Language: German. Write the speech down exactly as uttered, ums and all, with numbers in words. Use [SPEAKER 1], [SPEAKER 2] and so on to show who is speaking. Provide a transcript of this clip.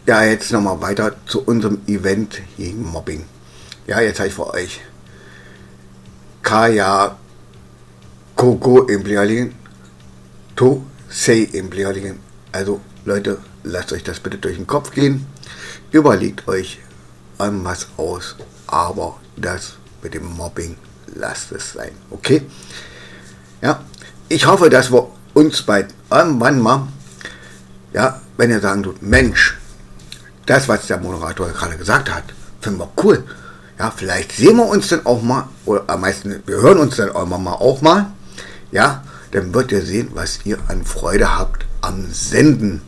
[SPEAKER 1] Ja, jetzt nochmal weiter zu unserem Event gegen Mobbing. Ja, jetzt habe ich für euch Kaya Koko Imperialien, To Sei Imperialien. Also Leute, lasst euch das bitte durch den Kopf gehen. Überlegt euch an was aus, aber das mit dem Mobbing lasst es sein, okay? Ja, ich hoffe, dass wir uns bald irgendwann mal, ja, wenn ihr sagen tut, Mensch, das, was der Moderator gerade gesagt hat, finden wir cool. Ja, vielleicht sehen wir uns dann auch mal, oder am meisten, wir hören uns dann auch mal, auch mal. Ja, dann wird ihr sehen, was ihr an Freude habt am Senden.